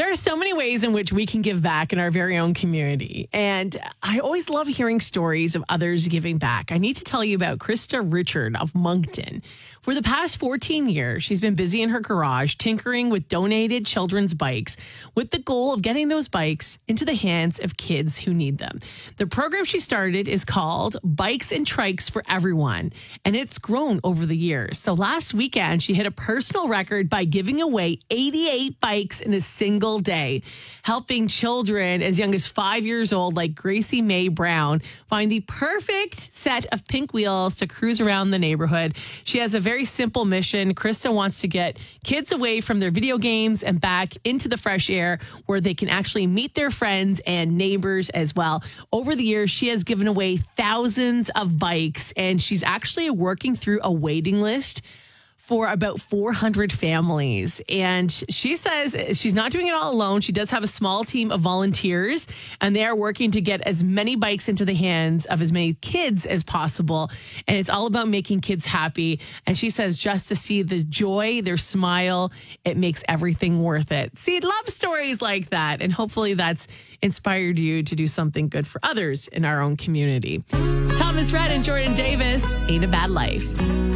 There are so many ways in which we can give back in our very own community. And I always love hearing stories of others giving back. I need to tell you about Krista Richard of Moncton. For the past 14 years, she's been busy in her garage tinkering with donated children's bikes with the goal of getting those bikes into the hands of kids who need them. The program she started is called Bikes and Trikes for Everyone, and it's grown over the years. So last weekend, she hit a personal record by giving away 88 bikes in a single day, helping children as young as 5 years old like Gracie Mae Brown find the perfect set of pink wheels to cruise around the neighborhood. She has a very simple mission. Krista wants to get kids away from their video games and back into the fresh air where they can actually meet their friends and neighbors as well. Over the years, she has given away thousands of bikes, and she's actually working through a waiting list for about 400 families. And she says she's not doing it all alone. She does have a small team of volunteers, and they are working to get as many bikes into the hands of as many kids as possible. And it's all about making kids happy. And she says just to see the joy, their smile, it makes everything worth it. See, love stories like that. And hopefully that's inspired you to do something good for others in our own community. Thomas Rhett and Jordan Davis, Ain't a Bad Life.